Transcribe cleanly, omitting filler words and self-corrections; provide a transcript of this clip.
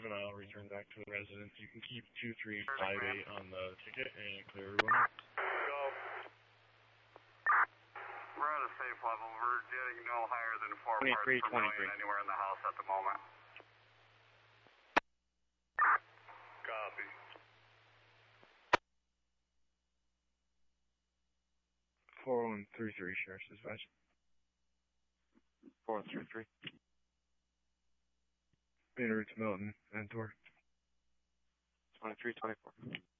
and I'll return back to the residence. You can keep 2358 on the ticket and clear everyone out. Go. We're at a safe level. We're getting no higher than 4 parts per million anywhere in the house at the moment. Copy. 4133 Sheriff's Dispatch. 4133. En route to Milton and Tor. 2324.